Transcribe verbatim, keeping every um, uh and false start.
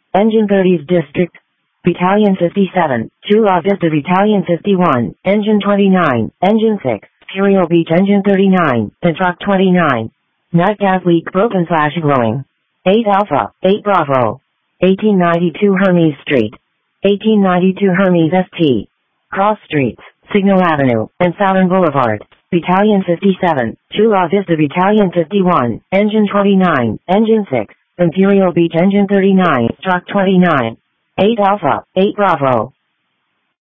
Engine thirties District. Battalion fifty-seven, Chula Vista Battalion fifty-one, Engine twenty-nine, Engine six, Imperial Beach Engine thirty-nine, and Truck twenty-nine. Nut gas leak broken slash glowing. eight Alpha, eight Bravo. eighteen ninety-two Hermes Street. eighteen ninety-two Hermes S T. Cross Streets, Signal Avenue, and Southern Boulevard. Battalion fifty-seven, Chula Vista Battalion fifty-one, Engine twenty-nine, Engine six, Imperial Beach Engine thirty-nine, Truck twenty-nine. eight Alpha, eight Bravo.